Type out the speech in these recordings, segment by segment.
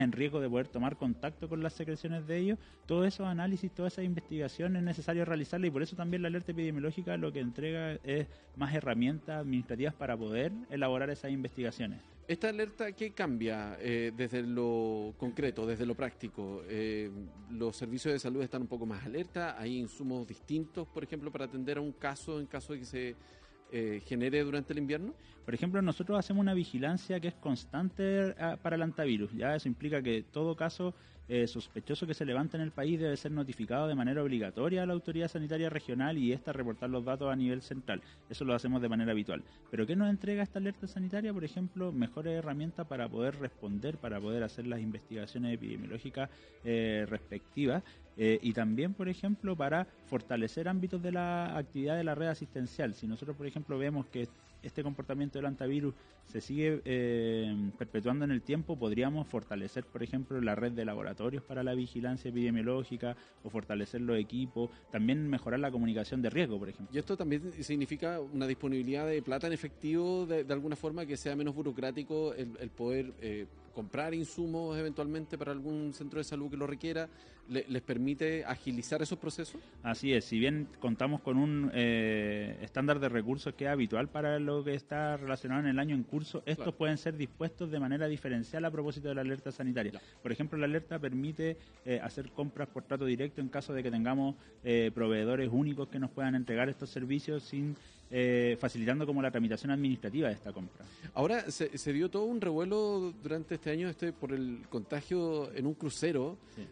en riesgo de poder tomar contacto con las secreciones de ellos. Todos esos análisis, toda esa investigación es necesario realizarla, y por eso también la alerta epidemiológica lo que entrega es más herramientas administrativas para poder elaborar esas investigaciones. ¿Esta alerta qué cambia desde lo concreto, desde lo práctico? ¿Los servicios de salud están un poco más alerta? ¿Hay insumos distintos, por ejemplo, para atender a un caso en caso de que se genere durante el invierno? Por ejemplo, nosotros hacemos una vigilancia que es constante para el hantavirus. Ya eso implica que todo caso sospechoso que se levante en el país debe ser notificado de manera obligatoria a la autoridad sanitaria regional y esta reportar los datos a nivel central. Eso lo hacemos de manera habitual. ¿Pero qué nos entrega esta alerta sanitaria? Por ejemplo, mejores herramientas para poder responder, para poder hacer las investigaciones epidemiológicas respectivas. Y también, por ejemplo, para fortalecer ámbitos de la actividad de la red asistencial. Si nosotros, por ejemplo, vemos que este comportamiento del hantavirus se sigue perpetuando en el tiempo, podríamos fortalecer, por ejemplo, la red de laboratorios para la vigilancia epidemiológica o fortalecer los equipos, también mejorar la comunicación de riesgo, por ejemplo. ¿Y esto también significa una disponibilidad de plata en efectivo de alguna forma, que sea menos burocrático el poder comprar insumos eventualmente para algún centro de salud que lo requiera? ¿Les permite agilizar esos procesos? Así es, si bien contamos con un estándar de recursos que es habitual para lo que está relacionado en el año en curso, estos pueden ser dispuestos de manera diferencial a propósito de la alerta sanitaria. Por ejemplo, la alerta permite hacer compras por trato directo en caso de que tengamos proveedores únicos que nos puedan entregar estos servicios sin facilitando como la tramitación administrativa de esta compra. Ahora se dio todo un revuelo durante este año por el contagio en un crucero, sí.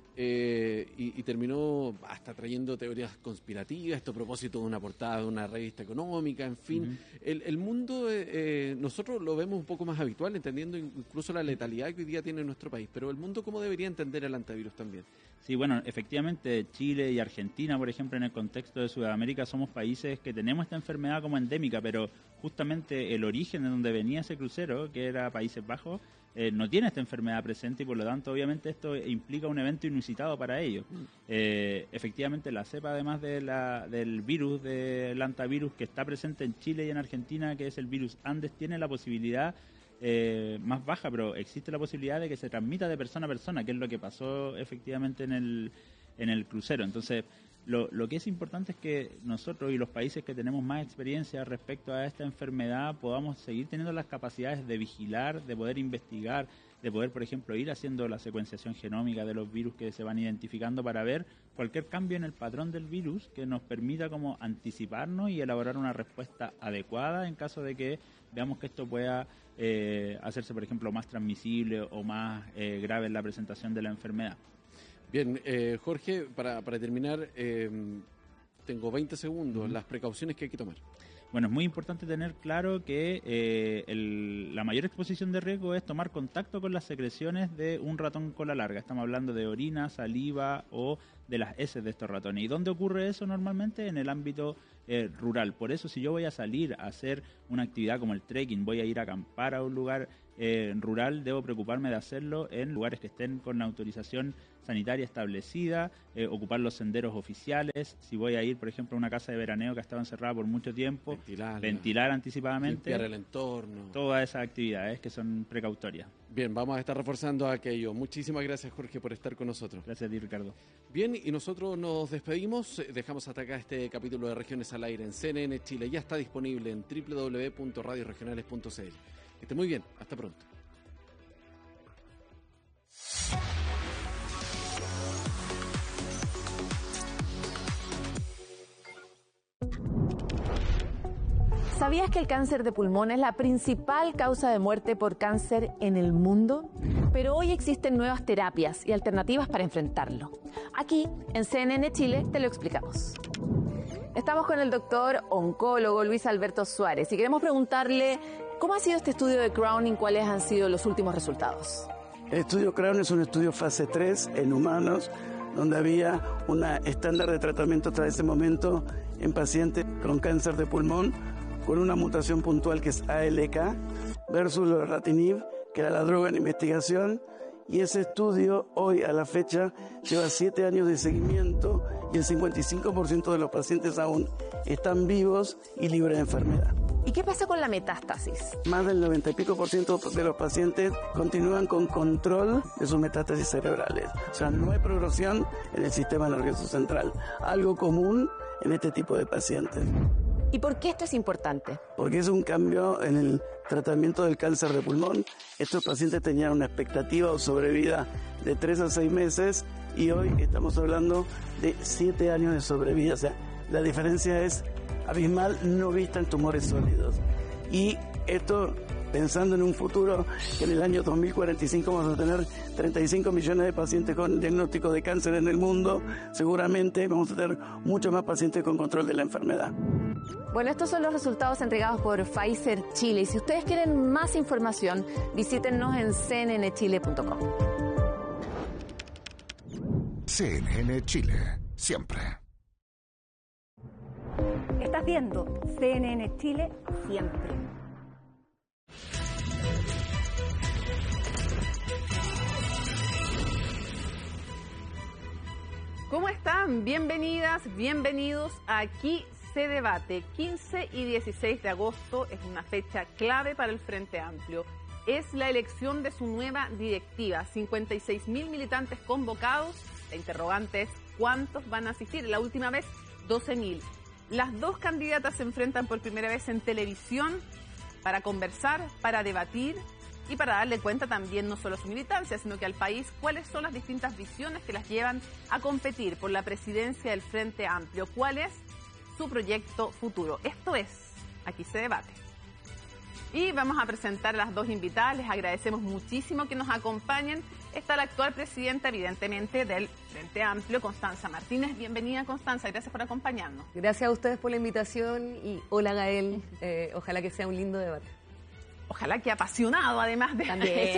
Y terminó hasta trayendo teorías conspirativas, esto a propósito de una portada de una revista económica, en fin. El mundo, nosotros lo vemos un poco más habitual, entendiendo incluso la letalidad que hoy día tiene nuestro país, pero el mundo, ¿cómo debería entender el hantavirus también? Sí, bueno, efectivamente Chile y Argentina, por ejemplo, en el contexto de Sudamérica, somos países que tenemos esta enfermedad como endémica, pero justamente el origen de donde venía ese crucero, que era Países Bajos, no tiene esta enfermedad presente y por lo tanto obviamente esto implica un evento inusitado para ellos. Efectivamente la cepa, además del virus, del hantavirus que está presente en Chile y en Argentina, que es el virus Andes, tiene la posibilidad más baja, pero existe la posibilidad de que se transmita de persona a persona, que es lo que pasó efectivamente en el crucero. Entonces, lo que es importante es que nosotros y los países que tenemos más experiencia respecto a esta enfermedad podamos seguir teniendo las capacidades de vigilar, de poder investigar, de poder, por ejemplo, ir haciendo la secuenciación genómica de los virus que se van identificando para ver cualquier cambio en el patrón del virus que nos permita como anticiparnos y elaborar una respuesta adecuada en caso de que veamos que esto pueda hacerse, por ejemplo, más transmisible o más grave en la presentación de la enfermedad. Bien, Jorge, para terminar, tengo 20 segundos, las precauciones que hay que tomar. Bueno, es muy importante tener claro que la mayor exposición de riesgo es tomar contacto con las secreciones de un ratón cola larga. Estamos hablando de orina, saliva o de las heces de estos ratones. ¿Y dónde ocurre eso normalmente? En el ámbito rural. Por eso, si yo voy a salir a hacer una actividad como el trekking, voy a ir a acampar a un lugar rural, debo preocuparme de hacerlo en lugares que estén con la autorización sanitaria establecida, ocupar los senderos oficiales. Si voy a ir, por ejemplo, a una casa de veraneo que ha estado encerrada por mucho tiempo, ventilar anticipadamente, limpiar el entorno. Todas esas actividades que son precautorias. Bien, vamos a estar reforzando aquello. Muchísimas gracias, Jorge, por estar con nosotros. Gracias a ti, Ricardo. Bien, y nosotros nos despedimos. Dejamos hasta acá este capítulo de Regiones al Aire en CNN Chile. Ya está disponible en www.radioregionales.cl. Que esté muy bien. Hasta pronto. ¿Sabías que el cáncer de pulmón es la principal causa de muerte por cáncer en el mundo? Pero hoy existen nuevas terapias y alternativas para enfrentarlo. Aquí, en CNN Chile, te lo explicamos. Estamos con el doctor oncólogo Luis Alberto Suárez y queremos preguntarle cómo ha sido este estudio de Crown y cuáles han sido los últimos resultados. El estudio Crown es un estudio fase 3 en humanos, donde había un estándar de tratamiento hasta ese momento en pacientes con cáncer de pulmón, con una mutación puntual que es ALK, versus lorlatinib, que era la droga en investigación, y ese estudio hoy a la fecha lleva 7 años de seguimiento y el 55% de los pacientes aún están vivos y libres de enfermedad. ¿Y qué pasa con la metástasis? Más del 90 y pico % de los pacientes continúan con control de sus metástasis cerebrales. O sea, no hay progresión en el sistema nervioso central. Algo común en este tipo de pacientes. ¿Y por qué esto es importante? Porque es un cambio en el tratamiento del cáncer de pulmón. Estos pacientes tenían una expectativa o sobrevida de 3 a 6 meses y hoy estamos hablando de 7 años de sobrevida. O sea, la diferencia es abismal, no vista en tumores sólidos. Y esto, pensando en un futuro, que en el año 2045 vamos a tener 35 millones de pacientes con diagnóstico de cáncer en el mundo, seguramente vamos a tener muchos más pacientes con control de la enfermedad. Bueno, estos son los resultados entregados por Pfizer Chile. Y si ustedes quieren más información, visítennos en cnnchile.com. CNN Chile, siempre. Estás viendo CNN Chile siempre. ¿Cómo están? Bienvenidas, bienvenidos a Aquí se debate. 15 y 16 de agosto es una fecha clave para el Frente Amplio. Es la elección de su nueva directiva. 56.000 militantes convocados. La interrogante es ¿cuántos van a asistir? La última vez, 12.000. Las dos candidatas se enfrentan por primera vez en televisión para conversar, para debatir y para darle cuenta también no solo a su militancia, sino que al país cuáles son las distintas visiones que las llevan a competir por la presidencia del Frente Amplio. ¿Cuál es su proyecto futuro? Esto es Aquí se debate. Y vamos a presentar a las dos invitadas. Les agradecemos muchísimo que nos acompañen. Está la actual presidenta, evidentemente, del Frente Amplio, Constanza Martínez. Bienvenida, Constanza. Gracias por acompañarnos. Gracias a ustedes por la invitación y hola, Gael. Ojalá que sea un lindo debate. Ojalá que apasionado, además de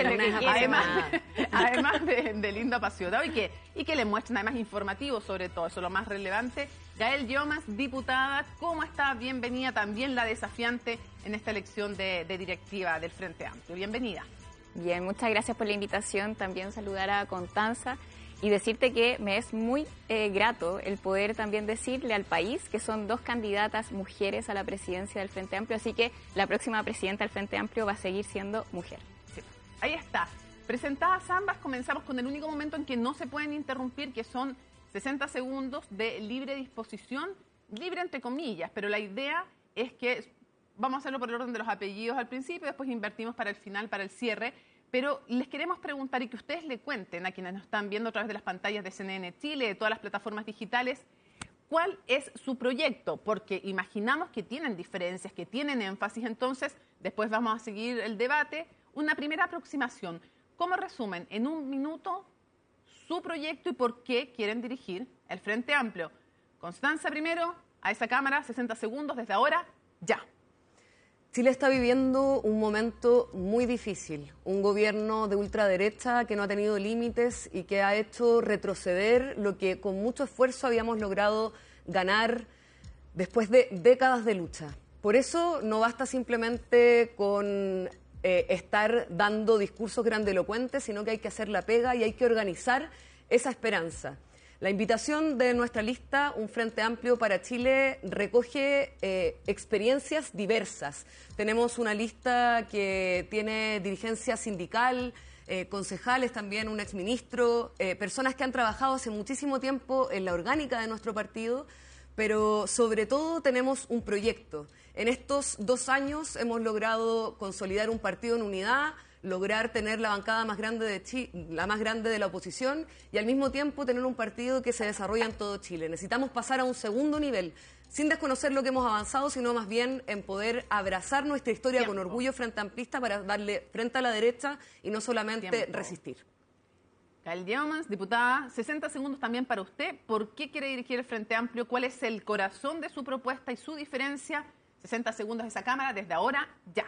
de lindo apasionado y que le muestren además informativo sobre todo, eso es lo más relevante. Gael Llomas, diputada, ¿cómo está? Bienvenida también la desafiante en esta elección de directiva del Frente Amplio. Bienvenida. Bien, muchas gracias por la invitación. También saludar a Constanza y decirte que me es muy grato el poder también decirle al país que son dos candidatas mujeres a la presidencia del Frente Amplio, así que la próxima presidenta del Frente Amplio va a seguir siendo mujer. Sí, ahí está. Presentadas ambas, comenzamos con el único momento en que no se pueden interrumpir, que son 60 segundos de libre disposición, libre entre comillas, pero la idea es que vamos a hacerlo por el orden de los apellidos al principio, después invertimos para el final, para el cierre. Pero les queremos preguntar y que ustedes le cuenten a quienes nos están viendo a través de las pantallas de CNN Chile, de todas las plataformas digitales, ¿cuál es su proyecto? Porque imaginamos que tienen diferencias, que tienen énfasis, entonces después vamos a seguir el debate. Una primera aproximación. ¿Cómo resumen en un minuto su proyecto y por qué quieren dirigir el Frente Amplio? Constanza primero, a esa cámara, 60 segundos desde ahora, ya. Chile está viviendo un momento muy difícil, un gobierno de ultraderecha que no ha tenido límites y que ha hecho retroceder lo que con mucho esfuerzo habíamos logrado ganar después de décadas de lucha. Por eso no basta simplemente con estar dando discursos grandilocuentes, sino que hay que hacer la pega y hay que organizar esa esperanza. La invitación de nuestra lista, Un Frente Amplio para Chile, recoge experiencias diversas. Tenemos una lista que tiene dirigencia sindical, concejales también, un exministro, personas que han trabajado hace muchísimo tiempo en la orgánica de nuestro partido, pero sobre todo tenemos un proyecto. En estos 2 años hemos logrado consolidar un partido en unidad, lograr tener la bancada más grande la más grande de la oposición y al mismo tiempo tener un partido que se desarrolla en todo Chile. Necesitamos pasar a un segundo nivel, sin desconocer lo que hemos avanzado, sino más bien en poder abrazar nuestra historia con orgullo frente amplista para darle frente a la derecha y no solamente resistir. Gael Llomas, diputada, 60 segundos también para usted. ¿Por qué quiere dirigir el Frente Amplio? ¿Cuál es el corazón de su propuesta y su diferencia? 60 segundos de esa cámara, desde ahora, ya.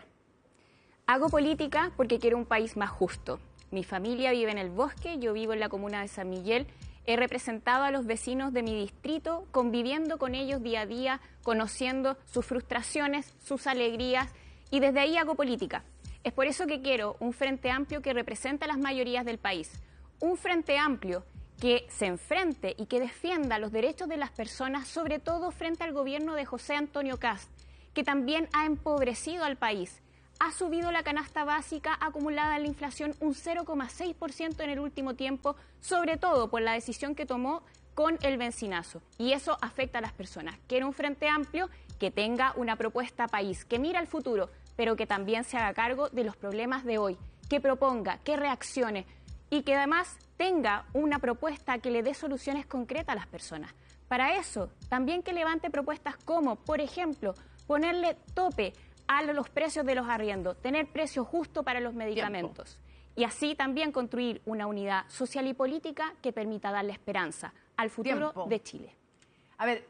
Hago política porque quiero un país más justo. Mi familia vive en el bosque, yo vivo en la comuna de San Miguel. He representado a los vecinos de mi distrito, conviviendo con ellos día a día, conociendo sus frustraciones, sus alegrías, y desde ahí hago política. Es por eso que quiero un Frente Amplio que represente a las mayorías del país. Un Frente Amplio que se enfrente y que defienda los derechos de las personas, sobre todo frente al gobierno de José Antonio Kast, que también ha empobrecido al país. Ha subido la canasta básica acumulada en la inflación un 0,6% en el último tiempo, sobre todo por la decisión que tomó con el bencinazo. Y eso afecta a las personas. Quiere un Frente Amplio que tenga una propuesta país, que mira al futuro, pero que también se haga cargo de los problemas de hoy, que proponga, que reaccione y que además tenga una propuesta que le dé soluciones concretas a las personas. Para eso, también que levante propuestas como, por ejemplo, ponerle tope a los precios de los arriendos, tener precio justo para los medicamentos. Y así también construir una unidad social y política que permita darle esperanza al futuro de Chile. A ver,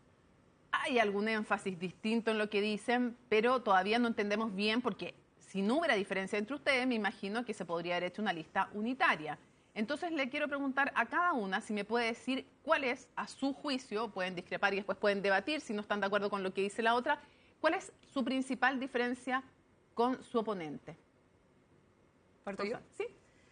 hay algún énfasis distinto en lo que dicen, pero todavía no entendemos bien porque si no hubiera diferencia entre ustedes, me imagino que se podría haber hecho una lista unitaria. Entonces le quiero preguntar a cada una si me puede decir cuál es, a su juicio, pueden discrepar y después pueden debatir si no están de acuerdo con lo que dice la otra, cuál es su principal diferencia con su oponente. ¿Parto yo? Sí.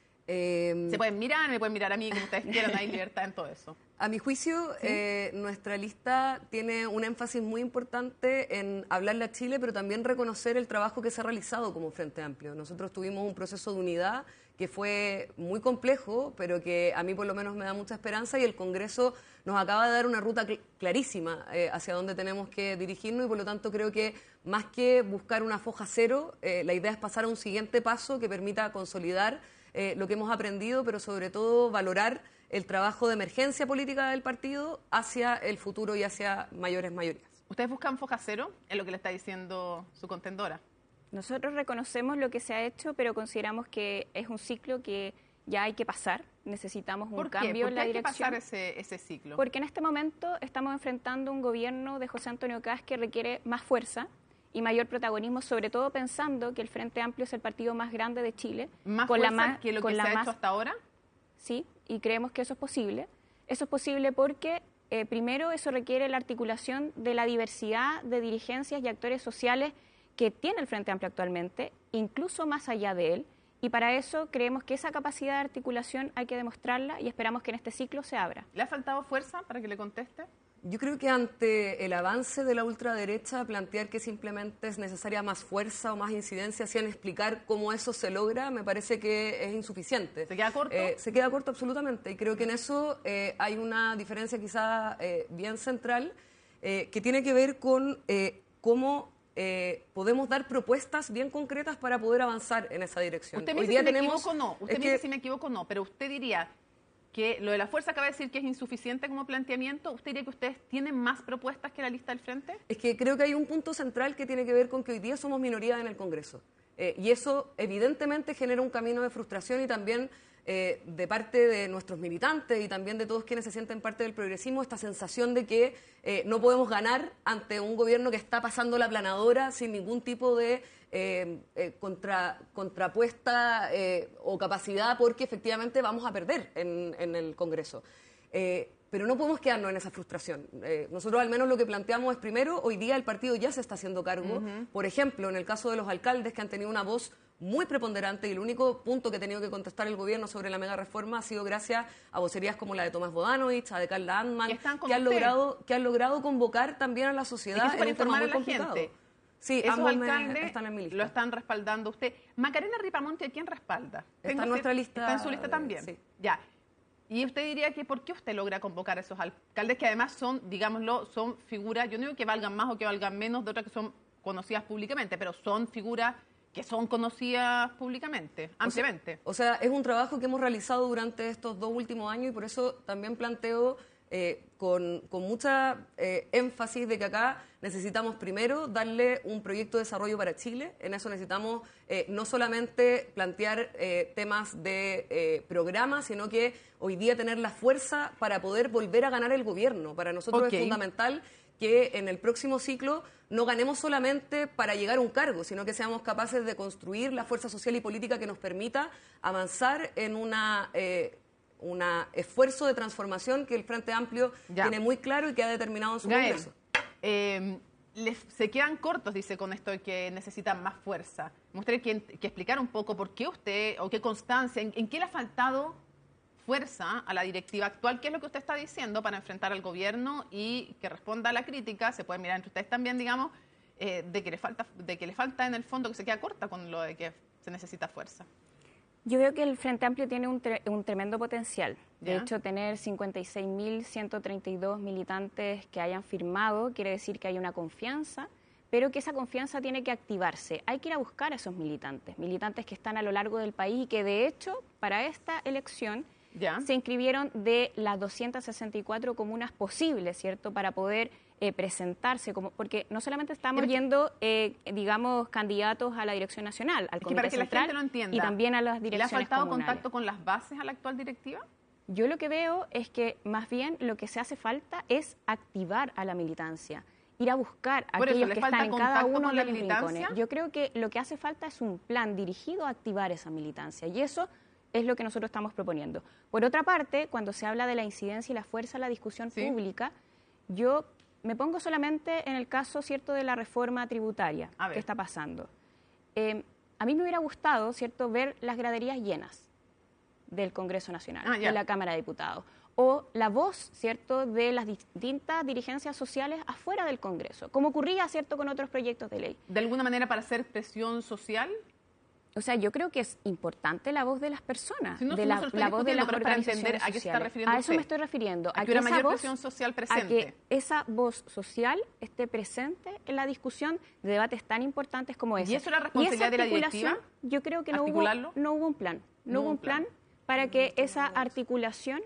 Se pueden mirar, me pueden mirar a mí, como ustedes quieran, hay libertad en todo eso. A mi juicio, ¿sí? Nuestra lista tiene un énfasis muy importante en hablarle a Chile, pero también reconocer el trabajo que se ha realizado como Frente Amplio. Nosotros tuvimos un proceso de unidad que fue muy complejo, pero que a mí por lo menos me da mucha esperanza y el Congreso nos acaba de dar una ruta clarísima hacia dónde tenemos que dirigirnos y por lo tanto creo que más que buscar una foja cero, la idea es pasar a un siguiente paso que permita consolidar lo que hemos aprendido, pero sobre todo valorar el trabajo de emergencia política del partido hacia el futuro y hacia mayores mayorías. ¿Ustedes buscan foja cero? Es lo que le está diciendo su contendora. Nosotros reconocemos lo que se ha hecho, pero consideramos que es un ciclo que ya hay que pasar. Necesitamos un cambio en la dirección. ¿Por qué hay que pasar ese ciclo? Porque en este momento estamos enfrentando un gobierno de José Antonio Kast que requiere más fuerza y mayor protagonismo, sobre todo pensando que el Frente Amplio es el partido más grande de Chile. ¿Más fuerza que lo que se ha hecho hasta ahora? Sí, y creemos que eso es posible. Eso es posible porque, primero, eso requiere la articulación de la diversidad de dirigencias y actores sociales que tiene el Frente Amplio actualmente, incluso más allá de él, y para eso creemos que esa capacidad de articulación hay que demostrarla y esperamos que en este ciclo se abra. ¿Le ha faltado fuerza para que le conteste? Yo creo que ante el avance de la ultraderecha, plantear que simplemente es necesaria más fuerza o más incidencia sin explicar cómo eso se logra, me parece que es insuficiente. ¿Se queda corto? Se queda corto absolutamente, y creo que en eso hay una diferencia quizá bien central que tiene que ver con cómo podemos dar propuestas bien concretas para poder avanzar en esa dirección. Usted me dice si me equivoco o no, usted me dice si me equivoco o no, pero usted diría que lo de la fuerza acaba de decir que es insuficiente como planteamiento. ¿Usted diría que ustedes tienen más propuestas que la lista del Frente? Es que creo que hay un punto central que tiene que ver con que hoy día somos minoría en el Congreso. Y eso evidentemente genera un camino de frustración y también de parte de nuestros militantes y también de todos quienes se sienten parte del progresismo, esta sensación de que no podemos ganar ante un gobierno que está pasando la planadora sin ningún tipo de contrapuesta o capacidad, porque efectivamente vamos a perder en el Congreso. Pero no podemos quedarnos en esa frustración. Nosotros al menos lo que planteamos es, primero, hoy día el partido ya se está haciendo cargo. Por ejemplo, en el caso de los alcaldes que han tenido una voz muy preponderante y el único punto que ha tenido que contestar el gobierno sobre la mega reforma ha sido gracias a vocerías como la de Tomás Bodanovich, a de Carla Antman, que han logrado convocar también a la sociedad en un tema muy complicado. Sí, esos alcaldes están en mi lista. lo están respaldando usted. Macarena Ripamonte, ¿a quién respalda? Está en nuestra lista. ¿Está en su lista también? Sí. Ya. Y usted diría que ¿por qué usted logra convocar a esos alcaldes que además son, digámoslo, son figuras, yo no digo que valgan más o que valgan menos de otras que son conocidas públicamente, pero son figuras que son conocidas públicamente, ampliamente? O sea, es un trabajo que hemos realizado durante estos 2 últimos años y por eso también planteo con mucha énfasis de que acá necesitamos primero darle un proyecto de desarrollo para Chile. En eso necesitamos no solamente plantear temas de programas, sino que hoy día tener la fuerza para poder volver a ganar el gobierno. Para nosotros es fundamental que en el próximo ciclo no ganemos solamente para llegar a un cargo, sino que seamos capaces de construir la fuerza social y política que nos permita avanzar en un esfuerzo de transformación que el Frente Amplio tiene muy claro y que ha determinado en su Congreso. Se quedan cortos, dice, con esto de que necesitan más fuerza. Me gustaría que explicara un poco por qué usted, o qué constancia, en qué le ha faltado fuerza a la directiva actual, qué es lo que usted está diciendo para enfrentar al gobierno y que responda a la crítica, se puede mirar entre ustedes también, digamos, de que le falta en el fondo, que se queda corta con lo de que se necesita fuerza? Yo veo que el Frente Amplio tiene un tremendo potencial. De ¿Ya? hecho, tener 56.132 militantes que hayan firmado quiere decir que hay una confianza, pero que esa confianza tiene que activarse. Hay que ir a buscar a esos militantes que están a lo largo del país y que, de hecho, para esta elección ¿Ya? se inscribieron de las 264 comunas posibles, ¿cierto?, para poder presentarse, porque no solamente estamos yendo, digamos, candidatos a la dirección nacional, al Es que Comité para que la Central gente lo entienda, y también a las ¿le ha direcciones faltado comunales. contacto con las bases a la actual directiva? Yo lo que veo es que más bien lo que se hace falta es activar a la militancia, ir a buscar a Por eso, aquellos ¿le que falta están en cada contacto uno con de la los militancia? rincones. Yo creo que lo que hace falta es un plan dirigido a activar esa militancia y eso es lo que nosotros estamos proponiendo. Por otra parte, cuando se habla de la incidencia y la fuerza de la discusión Sí. pública, yo me pongo solamente en el caso, ¿cierto?, de la reforma tributaria A ver. que está pasando. A mí me hubiera gustado, ¿cierto?, ver las graderías llenas del Congreso Nacional, Ya. de la Cámara de Diputados, o la voz, ¿cierto?, de las distintas dirigencias sociales afuera del Congreso, como ocurría, ¿cierto?, con otros proyectos de ley. ¿De alguna manera para hacer presión social? O sea, yo creo que es importante la voz de las personas, Si no, de no la, se lo estoy la voz de discutiendo, las pero es para organizaciones entender a qué se está sociales. refiriendo A eso usted. me estoy refiriendo, A que hubiera esa mayor voz- presión social a presente. que esa voz social esté presente en la discusión de debates tan importantes como ese. ¿Y eso era esa responsabilidad de la articulación, directiva? yo creo que no ¿Articularlo? hubo un plan. No hubo un plan para que esa articulación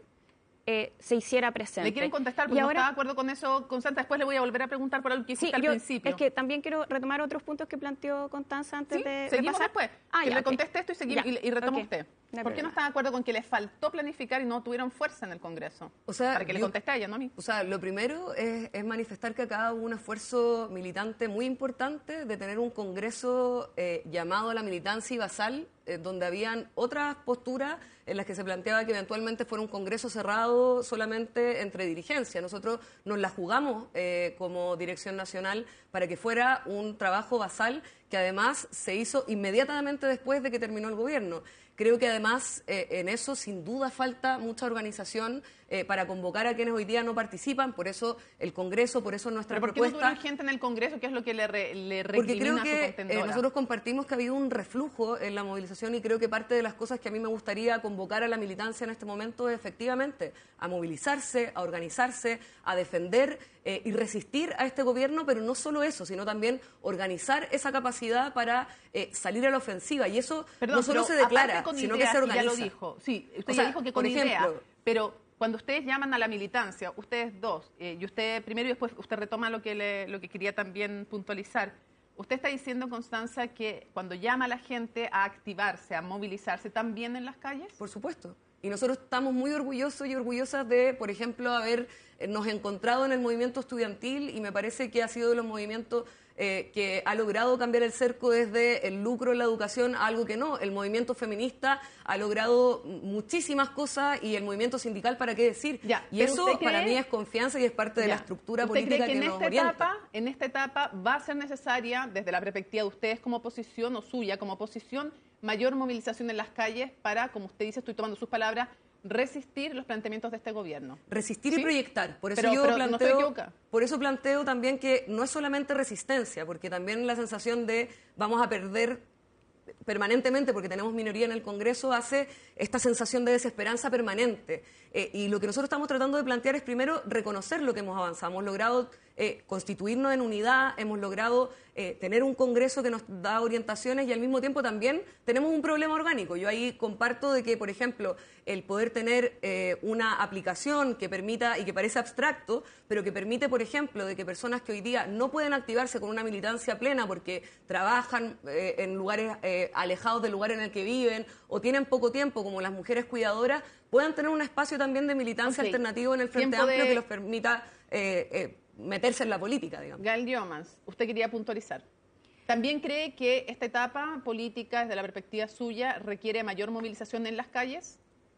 se hiciera presente. ¿Le quieren contestar? Y Porque no ahora- está de acuerdo con eso, Constanza. Después le voy a volver a preguntar por algo que Sí, hiciste al yo, principio. es que también quiero retomar otros puntos que planteó Constanza antes Sí, de seguimos pasar. después. Ah, que ya, le ok. conteste esto y, seguimos, Ya, y retoma ok. usted. No hay ¿Por qué no problema. está de acuerdo con que le faltó planificar y no tuvieron fuerza en el Congreso? O sea, para que le conteste a ella, no a mí. O sea, lo primero es manifestar que acá hubo un esfuerzo militante muy importante de tener un congreso llamado a la militancia y basal, donde habían otras posturas en las que se planteaba que eventualmente fuera un congreso cerrado solamente entre dirigencia. Nosotros nos la jugamos como dirección nacional para que fuera un trabajo basal que además se hizo inmediatamente después de que terminó el gobierno. Creo que además en eso sin duda falta mucha organización para convocar a quienes hoy día no participan, por eso el Congreso, por eso nuestra ¿Pero por qué no propuesta. tuvieron gente en el Congreso? ¿Qué es lo que le Porque creo recrimina a su que contendora? nosotros compartimos que ha habido un reflujo en la movilización y creo que parte de las cosas que a mí me gustaría convocar a la militancia en este momento es efectivamente a movilizarse, a organizarse, a defender y resistir a este gobierno, pero no solo eso, sino también organizar esa capacidad para salir a la ofensiva. Y eso Perdón, no solo pero se declara, aparte con sino ideas, que se y organiza. ya lo dijo. Sí, usted O ya sea, dijo que por con ideas. ejemplo, Pero cuando ustedes llaman a la militancia, ustedes dos, y usted primero y después usted retoma lo que quería también puntualizar. Usted está diciendo, Constanza, que cuando llama a la gente a activarse, a movilizarse, ¿también en las calles? Por supuesto. Y nosotros estamos muy orgullosos y orgullosas de, por ejemplo, habernos encontrado en el movimiento estudiantil y me parece que ha sido de los movimientos que ha logrado cambiar el cerco desde el lucro en la educación a algo que no. El movimiento feminista ha logrado muchísimas cosas y el movimiento sindical, ¿para qué decir? Ya, y pero eso ¿usted cree- para mí es confianza y es parte de la Ya. estructura ¿Usted política cree que nos orienta. en esta etapa va a ser necesaria, desde la perspectiva de ustedes como oposición o suya como oposición, mayor movilización en las calles para, como usted dice, estoy tomando sus palabras, resistir los planteamientos de este gobierno? Resistir ¿Sí? y proyectar. Por eso Pero yo no se planteo, equivoca. por eso planteo también que no es solamente resistencia, porque también la sensación de vamos a perder permanentemente porque tenemos minoría en el Congreso hace esta sensación de desesperanza permanente. Y lo que nosotros estamos tratando de plantear es primero reconocer lo que hemos avanzado. Hemos logrado constituirnos en unidad, hemos logrado tener un Congreso que nos da orientaciones y al mismo tiempo también tenemos un problema orgánico. Yo ahí comparto de que, por ejemplo, el poder tener una aplicación que permita, y que parece abstracto, pero que permite, por ejemplo, de que personas que hoy día no pueden activarse con una militancia plena porque trabajan en lugares alejados del lugar en el que viven o tienen poco tiempo, como las mujeres cuidadoras, puedan tener un espacio también de militancia Ok. alternativo en el Frente Tiempo Amplio de- que los permita meterse en la política, digamos. Gael Diomans, usted quería puntualizar. ¿También cree que esta etapa política, desde la perspectiva suya, requiere mayor movilización en las calles?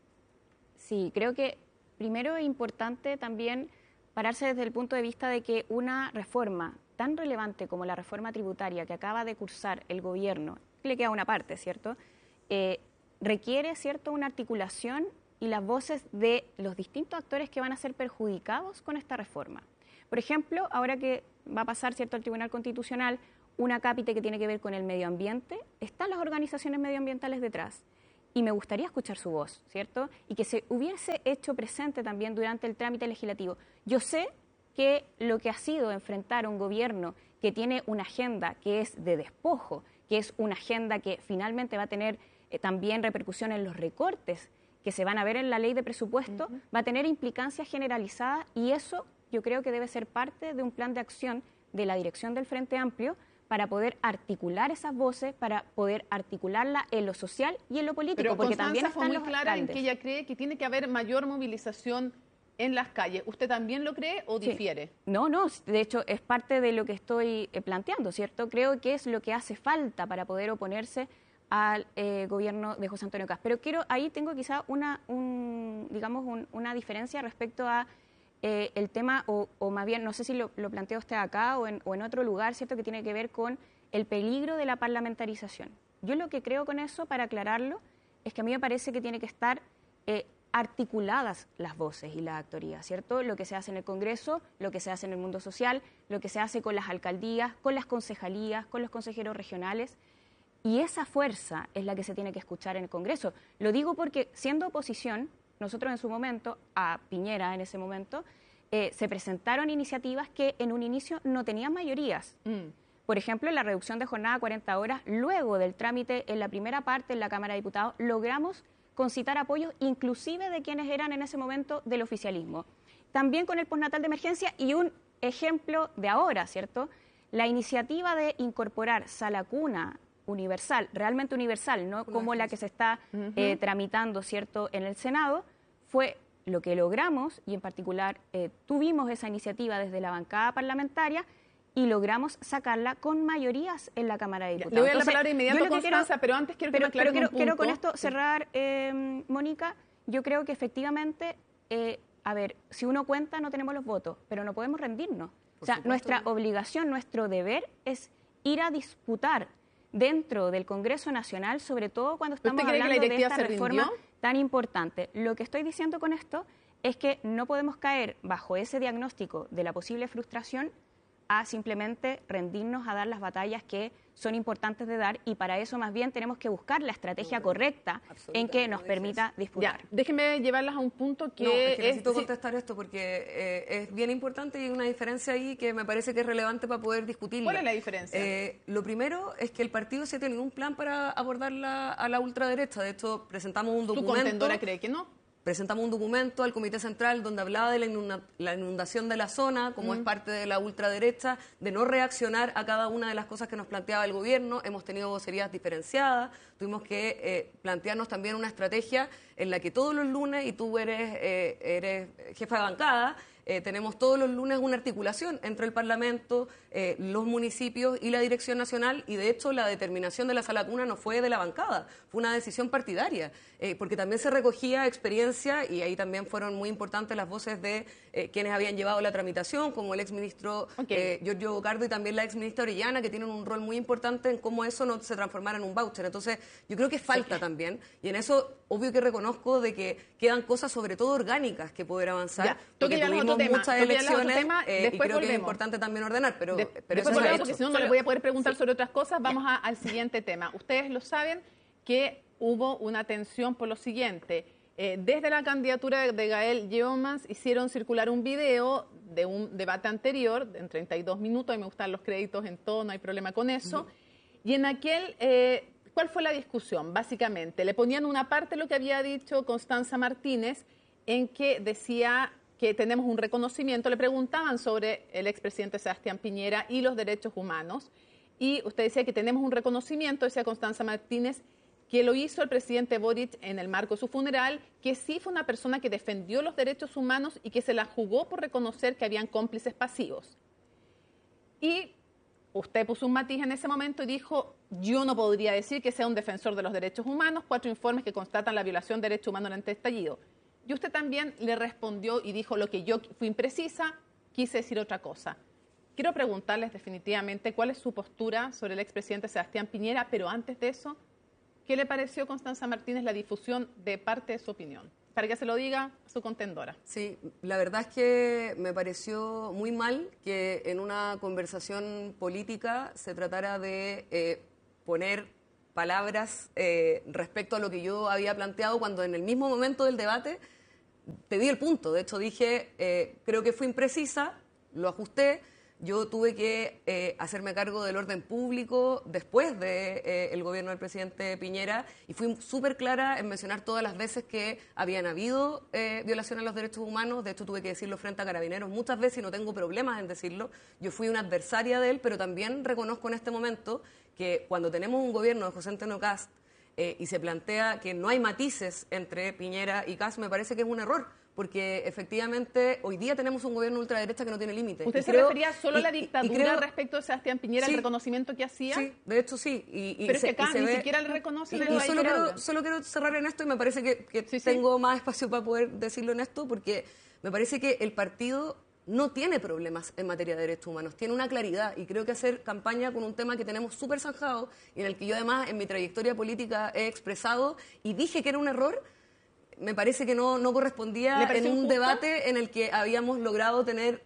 Sí, creo que primero es importante también pararse desde el punto de vista de que una reforma tan relevante como la reforma tributaria que acaba de cursar el gobierno, le queda una parte, ¿cierto?, requiere, ¿cierto?, una articulación y las voces de los distintos actores que van a ser perjudicados con esta reforma. Por ejemplo, ahora que va a pasar, ¿cierto?, al Tribunal Constitucional una cápite que tiene que ver con el medio ambiente, están las organizaciones medioambientales detrás. Y me gustaría escuchar su voz, ¿cierto? Y que se hubiese hecho presente también durante el trámite legislativo. Yo sé que lo que ha sido enfrentar a un gobierno que tiene una agenda que es de despojo, que es una agenda que finalmente va a tener también repercusión en los recortes que se van a ver en la ley de presupuesto, va a tener implicancias generalizadas y eso yo creo que debe ser parte de un plan de acción de la dirección del Frente Amplio para poder articular esas voces, para poder articularla en lo social y en lo político. Pero porque Constanza también fue están muy los clara en alcaldes. que ella cree que tiene que haber mayor movilización en las calles. ¿Usted también lo cree o difiere? No, de hecho es parte de lo que estoy planteando, ¿cierto? Creo que es lo que hace falta para poder oponerse al gobierno de José Antonio Kast. Pero ahí tengo quizá una diferencia respecto a el tema, o más bien, no sé si lo plantea usted acá o en otro lugar, ¿cierto?, que tiene que ver con el peligro de la parlamentarización. Yo lo que creo con eso, para aclararlo, es que a mí me parece que tiene que estar articuladas las voces y la actoría, ¿cierto? Lo que se hace en el Congreso, lo que se hace en el mundo social, lo que se hace con las alcaldías, con las concejalías, con los consejeros regionales. Y esa fuerza es la que se tiene que escuchar en el Congreso. Lo digo porque, siendo oposición, nosotros en su momento, a Piñera en ese momento, se presentaron iniciativas que en un inicio no tenían mayorías. Por ejemplo, en la reducción de jornada a 40 horas, luego del trámite en la primera parte en la Cámara de Diputados, logramos concitar apoyos inclusive de quienes eran en ese momento del oficialismo. También con el postnatal de emergencia y un ejemplo de ahora, ¿cierto? La iniciativa de incorporar sala cuna universal, realmente universal, no como la que se está tramitando, ¿cierto?, en el Senado, fue lo que logramos, y en particular tuvimos esa iniciativa desde la bancada parlamentaria y logramos sacarla con mayorías en la Cámara de Diputados. Le voy a dar la palabra inmediato a Constanza, pero antes quiero que me aclare un punto. Quiero con esto cerrar, Mónica. Yo creo que efectivamente, a ver, si uno cuenta no tenemos los votos, pero no podemos rendirnos. O sea, nuestra obligación, nuestro deber es ir a disputar dentro del Congreso Nacional, sobre todo cuando estamos hablando de esta reforma tan importante. Lo que estoy diciendo con esto es que no podemos caer bajo ese diagnóstico de la posible frustración a simplemente rendirnos a dar las batallas que son importantes de dar, y para eso más bien tenemos que buscar la estrategia correcta en que nos permita disputar. Ya, déjenme llevarlas a un punto que... es que necesito contestar esto porque es bien importante y hay una diferencia ahí que me parece que es relevante para poder discutirla. ¿Cuál es la diferencia? Lo primero es que el partido se tiene un plan para abordar a la ultraderecha. De hecho, presentamos un documento... ¿Su contendora cree que no? Presentamos un documento al Comité Central donde hablaba de la inundación de la zona, como es parte de la ultraderecha, de no reaccionar a cada una de las cosas que nos planteaba el gobierno. Hemos tenido vocerías diferenciadas, tuvimos que plantearnos también una estrategia en la que todos los lunes, y tú eres jefa de bancada, tenemos todos los lunes una articulación entre el Parlamento, los municipios y la Dirección Nacional, y de hecho la determinación de la sala cuna no fue de la bancada, fue una decisión partidaria, porque también se recogía experiencia y ahí también fueron muy importantes las voces de quienes habían llevado la tramitación, como el exministro Giorgio Bocardo y también la exministra Orellana, que tienen un rol muy importante en cómo eso no se transformara en un voucher. Entonces, yo creo que falta también, y en eso obvio que reconozco de que quedan cosas sobre todo orgánicas que poder avanzar. Ya, porque tuvimos muchas elecciones y creo que es importante también ordenar, pero después eso volvemos, porque si no, no le voy a poder preguntar sobre otras cosas. Vamos al siguiente tema. Ustedes lo saben que hubo una tensión por lo siguiente. Desde la candidatura de Gael Yeomans hicieron circular un video de un debate anterior, en 32 minutos, a mí me gustan los créditos en todo, no hay problema con eso. Y en aquel, ¿cuál fue la discusión? Básicamente, le ponían una parte lo que había dicho Constanza Martínez, en que decía que tenemos un reconocimiento, le preguntaban sobre el expresidente Sebastián Piñera y los derechos humanos, y usted decía que tenemos un reconocimiento, decía Constanza Martínez, que lo hizo el presidente Boric en el marco de su funeral, que sí fue una persona que defendió los derechos humanos y que se la jugó por reconocer que habían cómplices pasivos. Y usted puso un matiz en ese momento y dijo, yo no podría decir que sea un defensor de los derechos humanos, 4 informes que constatan la violación de derechos humanos durante el estallido. Y usted también le respondió y dijo, lo que yo fui imprecisa, quise decir otra cosa. Quiero preguntarles definitivamente cuál es su postura sobre el expresidente Sebastián Piñera, pero antes de eso, ¿qué le pareció, Constanza Martínez, la difusión de parte de su opinión? para que se lo diga a su contendora. Sí, la verdad es que me pareció muy mal que en una conversación política se tratara de poner palabras respecto a lo que yo había planteado cuando en el mismo momento del debate te di el punto. De hecho dije, creo que fui imprecisa, lo ajusté. Yo tuve que hacerme cargo del orden público después del gobierno del presidente Piñera y fui súper clara en mencionar todas las veces que habían habido violaciones a los derechos humanos. De hecho, tuve que decirlo frente a Carabineros muchas veces y no tengo problemas en decirlo. Yo fui una adversaria de él, pero también reconozco en este momento que cuando tenemos un gobierno de José Antonio Kast y se plantea que no hay matices entre Piñera y Kast, me parece que es un error. Porque efectivamente hoy día tenemos un gobierno ultraderecha que no tiene límites. ¿Usted se refería solo a la dictadura respecto de Sebastián Piñera, sí, el reconocimiento que hacía? Sí, de hecho sí. Pero es que acá ni siquiera le reconocen el país. Solo quiero cerrar en esto y me parece que tengo más espacio para poder decirlo en esto, porque me parece que el partido no tiene problemas en materia de derechos humanos, tiene una claridad y creo que hacer campaña con un tema que tenemos súper zanjado y en el que yo además en mi trayectoria política he expresado y dije que era un error, me parece que no correspondía en un debate en el que habíamos logrado tener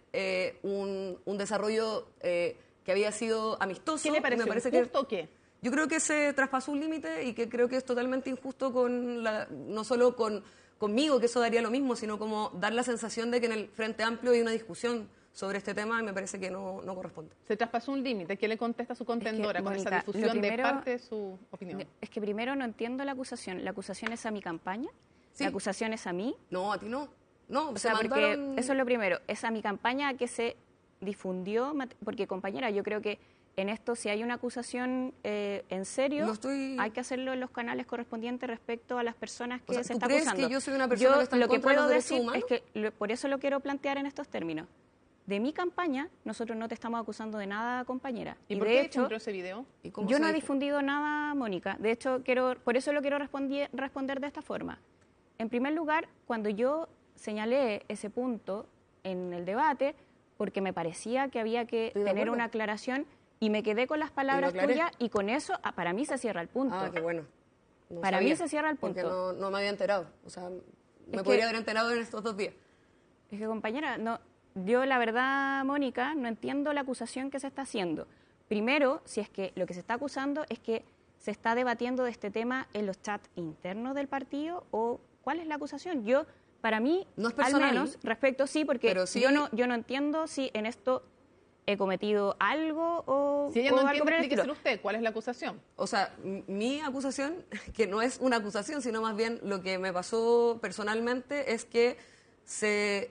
un desarrollo que había sido amistoso. ¿Qué le pareció? Me parece ¿Justo o qué? Yo creo que se traspasó un límite y que creo que es totalmente injusto no solo conmigo, que eso daría lo mismo, sino como dar la sensación de que en el Frente Amplio hay una discusión sobre este tema y me parece que no corresponde. Se traspasó un límite. ¿Qué le contesta a su contendora con esa difusión de parte de su opinión? Es que primero no entiendo la acusación. ¿La acusación es a mi campaña? Sí. ¿La acusación es a mí? No, a ti no. No, o sea, porque eso es lo primero. Es a mi campaña que se difundió, porque compañera, yo creo que en esto si hay una acusación en serio, hay que hacerlo en los canales correspondientes respecto a las personas que se está acusando. ¿Tú crees que yo soy una persona que está en contra de los derechos humanos? Es que por eso lo quiero plantear en estos términos. De mi campaña, nosotros no te estamos acusando de nada, compañera. ¿Y por qué difundió ese video? Yo no he difundido nada, Mónica. De hecho, por eso lo quiero responder de esta forma. En primer lugar, cuando yo señalé ese punto en el debate, porque me parecía que había que tener una aclaración, y me quedé con las palabras tuyas, y con eso, para mí se cierra el punto. Ah, qué bueno. Para mí se cierra el punto. Porque no me había enterado. O sea, me podría haber enterado en estos 2 días. Es que, compañera, yo la verdad, Mónica, no entiendo la acusación que se está haciendo. Primero, si es que lo que se está acusando es que se está debatiendo de este tema en los chats internos del partido, o ¿cuál es la acusación? Para mí, no es personal, al menos, respecto sí, porque sí, yo no entiendo si en esto he cometido algo o si ella no entiende, explíqueselo usted, ¿cuál es la acusación? O sea, mi acusación, que no es una acusación, sino más bien lo que me pasó personalmente, es que se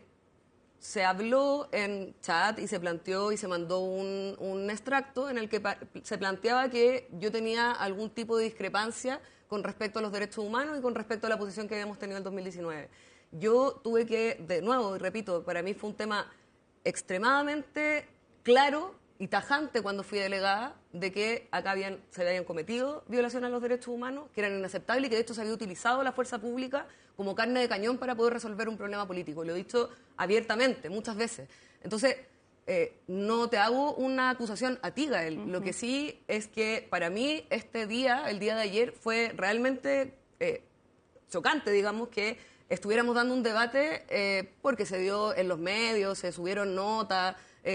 habló en chat y se planteó y se mandó un extracto en el que se planteaba que yo tenía algún tipo de discrepancia con respecto a los derechos humanos y con respecto a la posición que habíamos tenido en el 2019. Yo tuve que, de nuevo, y repito, para mí fue un tema extremadamente claro y tajante cuando fui delegada de que acá se habían cometido violaciones a los derechos humanos, que eran inaceptables y que de hecho se había utilizado la fuerza pública como carne de cañón para poder resolver un problema político. Lo he dicho abiertamente, muchas veces. Entonces, no te hago una acusación a ti, Gael. Lo que sí es que para mí el día de ayer, fue realmente chocante, digamos, que estuviéramos dando un debate porque se dio en los medios, se subieron notas,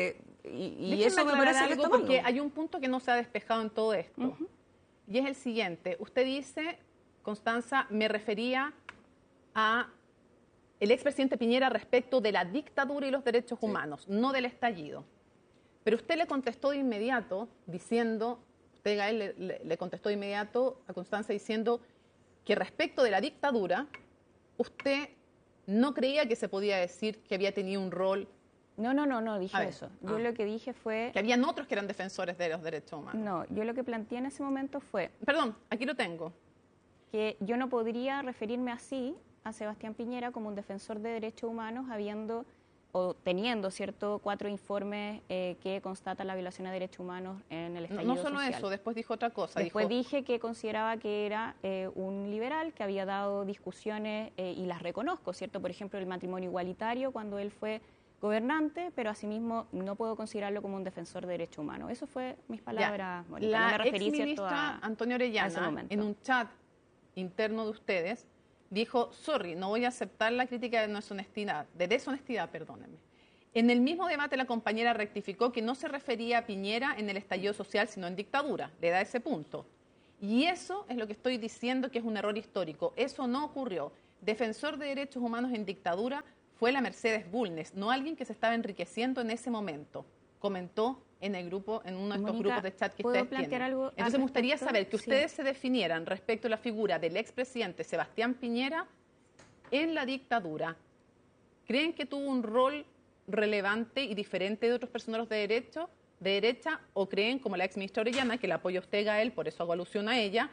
y eso me parece que está mal. Porque hay un punto que no se ha despejado en todo esto, y es el siguiente. Usted dice, Constanza, me refería a el expresidente Piñera respecto de la dictadura y los derechos humanos, no del estallido. Pero usted le contestó de inmediato diciendo, usted, Gael, le contestó de inmediato a Constanza diciendo que respecto de la dictadura, usted no creía que se podía decir que había tenido un rol. No dije eso. Yo lo que dije fue... Que habían otros que eran defensores de los derechos humanos. No, yo lo que planteé en ese momento fue... Perdón, aquí lo tengo. Que yo no podría referirme así a Sebastián Piñera como un defensor de derechos humanos teniendo, ¿cierto?, 4 informes que constatan la violación de derechos humanos en el estallido social. No solo eso, después dijo otra cosa. Después dije que consideraba que era un liberal, que había dado discusiones y las reconozco, ¿cierto? Por ejemplo, el matrimonio igualitario cuando él fue gobernante, pero asimismo no puedo considerarlo como un defensor de derechos humanos. Eso fue mis palabras, Mónica. La exministra Antonia Orellana, en un chat interno de ustedes, dijo, sorry, no voy a aceptar la crítica de deshonestidad, perdónenme. En el mismo debate la compañera rectificó que no se refería a Piñera en el estallido social, sino en dictadura. Le da ese punto. Y eso es lo que estoy diciendo que es un error histórico. Eso no ocurrió. Defensor de derechos humanos en dictadura fue la Mercedes Bulnes, no alguien que se estaba enriqueciendo en ese momento. Comentó en el grupo, en uno de estos grupos de chat que ustedes tienen. Entonces me gustaría saber que ustedes se definieran respecto a la figura del expresidente Sebastián Piñera en la dictadura. ¿Creen que tuvo un rol relevante y diferente de otros personeros de derecha, o creen, como la ex ministra Orellana, que la apoya usted, Gael, por eso hago alusión a ella,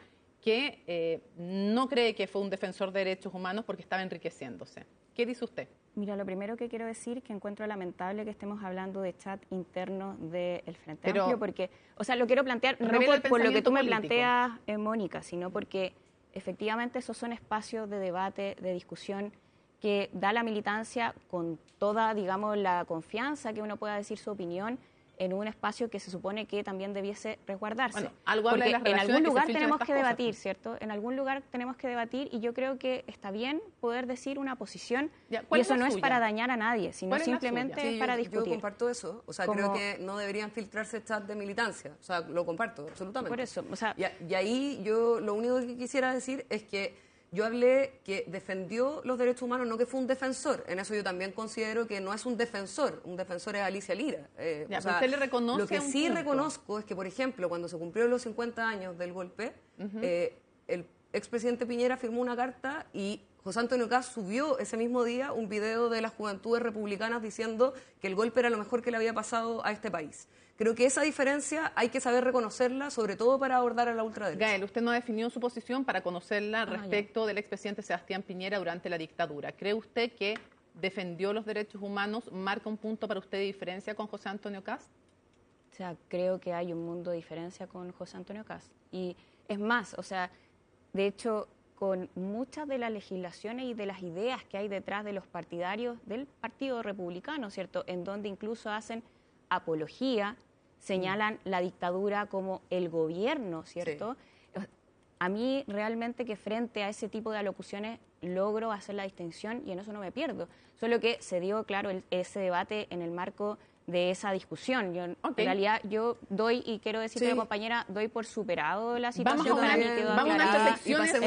que no cree que fue un defensor de derechos humanos porque estaba enriqueciéndose? ¿Qué dice usted? Mira, lo primero que quiero decir es que encuentro lamentable que estemos hablando de chat interno del Frente Amplio, porque, o sea, lo quiero plantear no por lo que tú me planteas, Mónica, sino porque efectivamente esos son espacios de debate, de discusión, que da la militancia con toda, digamos, la confianza que uno pueda decir su opinión en un espacio que se supone que también debiese resguardarse. Bueno, algo habla de las en algún lugar tenemos que debatir, cosas, ¿cierto? En algún lugar tenemos que debatir y yo creo que está bien poder decir una posición y eso no es para dañar a nadie, sino simplemente sí, para discutir. Yo comparto eso, o sea, creo que no deberían filtrarse chats de militancia, o sea, lo comparto absolutamente. Por eso, o sea, y ahí yo lo único que quisiera decir es que yo hablé que defendió los derechos humanos, no que fue un defensor. En eso yo también considero que no es un defensor es Alicia Lira. O sea, ¿usted le reconoce lo que sí punto? Reconozco es que, por ejemplo, cuando se cumplieron los 50 años del golpe, el expresidente Piñera firmó una carta y José Antonio Kast subió ese mismo día un video de las juventudes republicanas diciendo que el golpe era lo mejor que le había pasado a este país. Creo que esa diferencia hay que saber reconocerla, sobre todo para abordar a la ultraderecha. Gael, usted no definió su posición para conocerla respecto del expresidente Sebastián Piñera durante la dictadura. ¿Cree usted que defendió los derechos humanos marca un punto para usted de diferencia con José Antonio Kast? O sea, creo que hay un mundo de diferencia con José Antonio Kast. Y es más, o sea, de hecho, con muchas de las legislaciones y de las ideas que hay detrás de los partidarios del Partido Republicano, ¿cierto? En donde incluso hacen apología, señalan la dictadura como el gobierno, ¿cierto? Sí. A mí realmente que frente a ese tipo de alocuciones logro hacer la distinción y en eso no me pierdo. Solo que se dio, claro, ese debate en el marco de esa discusión. Yo, en realidad, yo doy, y quiero decirle a la compañera, doy por superado la situación. Vamos a nuestras secciones,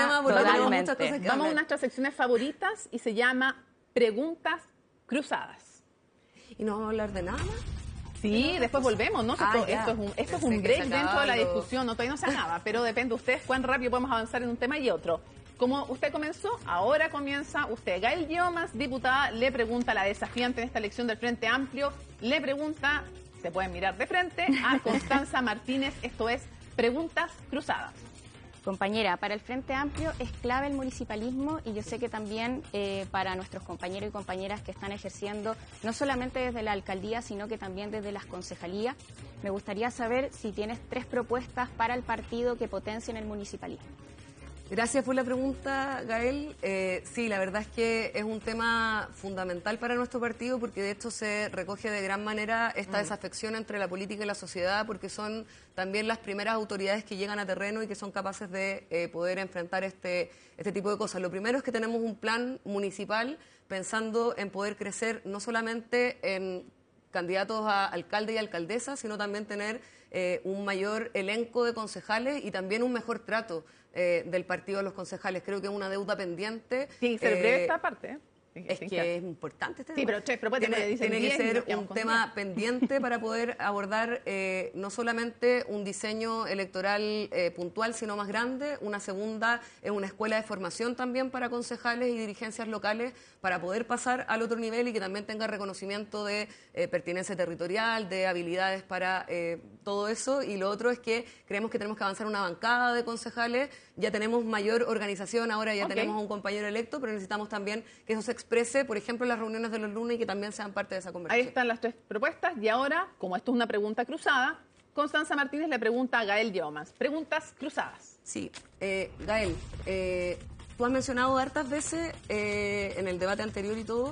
vamos a nuestras secciones favoritas y se llama Preguntas Cruzadas. ¿Y no vamos a hablar de nada más? Sí, después volvemos, ¿no? Esto es un break dentro de la discusión, no, todavía no se acaba, pero depende de ustedes cuán rápido podemos avanzar en un tema y otro. Como usted comenzó, ahora comienza usted. Gael Llomas, diputada, le pregunta a la desafiante en esta elección del Frente Amplio, le pregunta, se pueden mirar de frente, a Constanza Martínez, esto es Preguntas Cruzadas. Compañera, para el Frente Amplio es clave el municipalismo y yo sé que también para nuestros compañeros y compañeras que están ejerciendo, no solamente desde la alcaldía, sino que también desde las concejalías, me gustaría saber si tienes 3 propuestas para el partido que potencien el municipalismo. Gracias por la pregunta, Gael. Sí, la verdad es que es un tema fundamental para nuestro partido porque de hecho se recoge de gran manera esta desafección entre la política y la sociedad porque son también las primeras autoridades que llegan a terreno y que son capaces de poder enfrentar este tipo de cosas. Lo primero es que tenemos un plan municipal pensando en poder crecer no solamente en candidatos a alcalde y alcaldesa, sino también tener un mayor elenco de concejales y también un mejor trato del partido a los concejales. Creo que es una deuda pendiente. Tiene que ser breve esta parte, ¿eh? Es que es importante este tema. Sí, pero tres propuestas tiene que ser un tema pendiente para poder abordar no solamente un diseño electoral puntual, sino más grande. Una segunda es una escuela de formación también para concejales y dirigencias locales para poder pasar al otro nivel y que también tenga reconocimiento de pertinencia territorial, de habilidades para todo eso. Y lo otro es que creemos que tenemos que avanzar una bancada de concejales. Ya tenemos mayor organización, ahora ya tenemos un compañero electo, pero necesitamos también que eso se exprese, por ejemplo, en las reuniones de los lunes y que también sean parte de esa conversación. Ahí están las 3 propuestas y ahora, como esto es una pregunta cruzada, Constanza Martínez le pregunta a Gael Llomas. Preguntas cruzadas. Sí, Gael, tú has mencionado hartas veces en el debate anterior y todo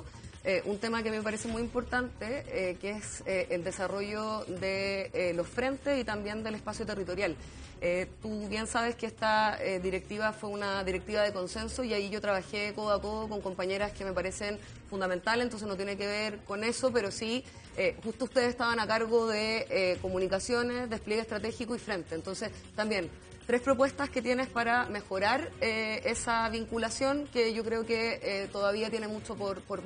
un tema que me parece muy importante, que es el desarrollo de los frentes y también del espacio territorial. Tú bien sabes que esta directiva fue una directiva de consenso y ahí yo trabajé codo a codo con compañeras que me parecen fundamentales, entonces no tiene que ver con eso, pero sí, justo ustedes estaban a cargo de comunicaciones, despliegue estratégico y frente. Entonces, también 3 propuestas que tienes para mejorar esa vinculación que yo creo que todavía tiene mucho por